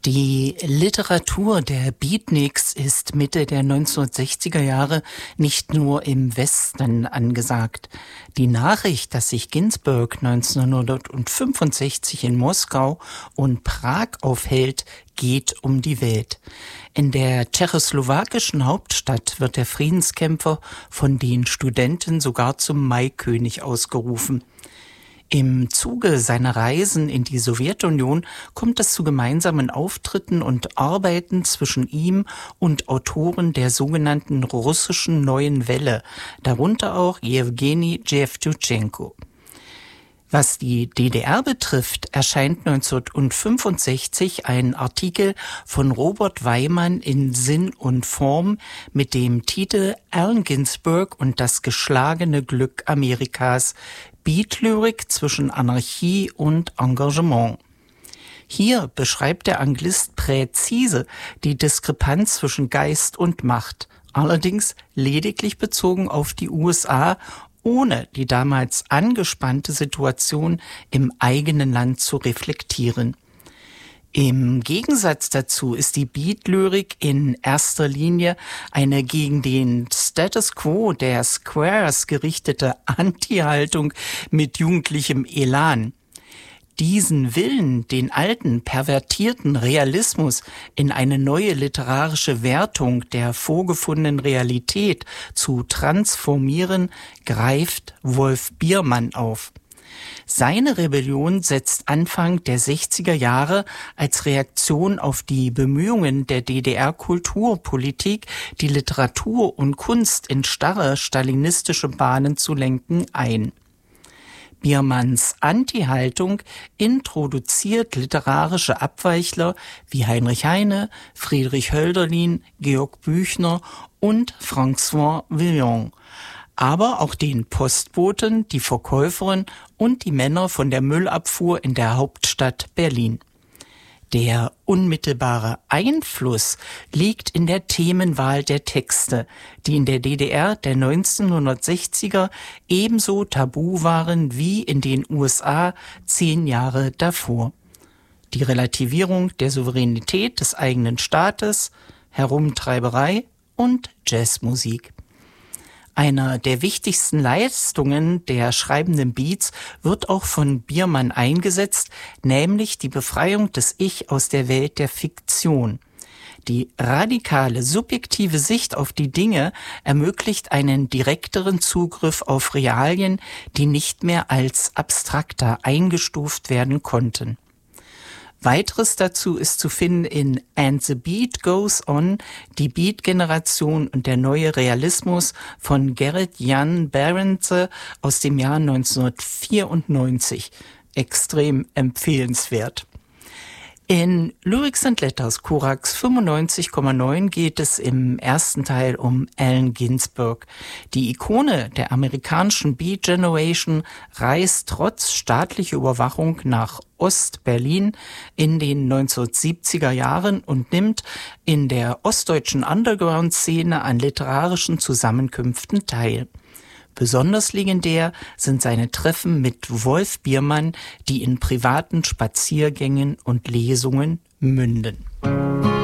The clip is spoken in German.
Die Literatur der Beatniks ist Mitte der 1960er Jahre nicht nur im Westen angesagt. Die Nachricht, dass sich Ginsberg 1965 in Moskau und Prag aufhält, geht um die Welt. In der tschechoslowakischen Hauptstadt wird der Friedenskämpfer von den Studenten sogar zum Maikönig ausgerufen. Im Zuge seiner Reisen in die Sowjetunion kommt es zu gemeinsamen Auftritten und Arbeiten zwischen ihm und Autoren der sogenannten russischen Neuen Welle, darunter auch Jewgeni Jewtuschenko. Was die DDR betrifft, erscheint 1965 ein Artikel von Robert Weimann in Sinn und Form mit dem Titel Allen Ginsberg und das geschlagene Glück Amerikas, Beatlyrik zwischen Anarchie und Engagement. Hier beschreibt der Anglist präzise die Diskrepanz zwischen Geist und Macht, allerdings lediglich bezogen auf die USA, ohne die damals angespannte Situation im eigenen Land zu reflektieren. Im Gegensatz dazu ist die Beat-Lyrik in erster Linie eine gegen den Status quo der Squares gerichtete Anti-Haltung mit jugendlichem Elan. Diesen Willen, den alten, pervertierten Realismus in eine neue literarische Wertung der vorgefundenen Realität zu transformieren, greift Wolf Biermann auf. Seine Rebellion setzt Anfang der 60er Jahre als Reaktion auf die Bemühungen der DDR-Kulturpolitik, die Literatur und Kunst in starre stalinistische Bahnen zu lenken, ein. Biermanns Anti-Haltung introduziert literarische Abweichler wie Heinrich Heine, Friedrich Hölderlin, Georg Büchner und François Villon, aber auch den Postboten, die Verkäuferin und die Männer von der Müllabfuhr in der Hauptstadt Berlin. Der unmittelbare Einfluss liegt in der Themenwahl der Texte, die in der DDR der 1960er ebenso tabu waren wie in den USA 10 Jahre davor. Die Relativierung der Souveränität des eigenen Staates, Herumtreiberei und Jazzmusik. Einer der wichtigsten Leistungen der schreibenden Beats wird auch von Biermann eingesetzt, nämlich die Befreiung des Ich aus der Welt der Fiktion. Die radikale, subjektive Sicht auf die Dinge ermöglicht einen direkteren Zugriff auf Realien, die nicht mehr als abstrakter eingestuft werden konnten. Weiteres dazu ist zu finden in And the Beat Goes On, die Beat-Generation und der neue Realismus von Gerrit Jan Berendse aus dem Jahr 1994. Extrem empfehlenswert. In Lyrics and Letters, Korax 95,9 geht es im ersten Teil um Allen Ginsberg. Die Ikone der amerikanischen Beat Generation reist trotz staatlicher Überwachung nach Ost-Berlin in den 1970er Jahren und nimmt in der ostdeutschen Underground-Szene an literarischen Zusammenkünften teil. Besonders legendär sind seine Treffen mit Wolf Biermann, die in privaten Spaziergängen und Lesungen münden.